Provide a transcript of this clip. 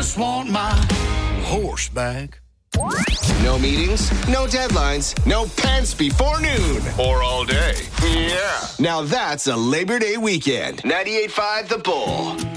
just want my horse back. No meetings, no deadlines, no pants before noon. Or all day. Yeah. Now that's a Labor Day weekend. 98.5 The Bull.